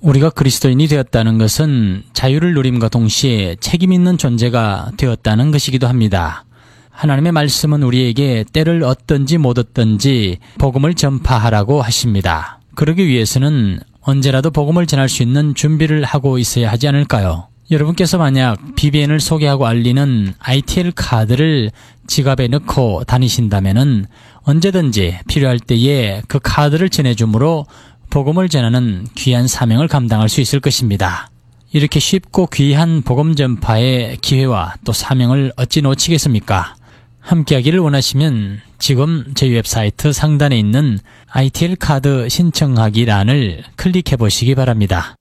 우리가 그리스도인이 되었다는 것은 자유를 누림과 동시에 책임 있는 존재가 되었다는 것이기도 합니다. 하나님의 말씀은 우리에게 때를 얻든지 못 얻든지 복음을 전파하라고 하십니다. 그러기 위해서는 언제라도 복음을 전할 수 있는 준비를 하고 있어야 하지 않을까요? 여러분께서 만약 BBN을 소개하고 알리는 ITL 카드를 지갑에 넣고 다니신다면은 언제든지 필요할 때에 그 카드를 전해줌으로 복음을 전하는 귀한 사명을 감당할 수 있을 것입니다. 이렇게 쉽고 귀한 복음 전파의 기회와 또 사명을 어찌 놓치겠습니까? 함께하기를 원하시면 지금 저희 웹사이트 상단에 있는 ITL 카드 신청하기란을 클릭해 보시기 바랍니다.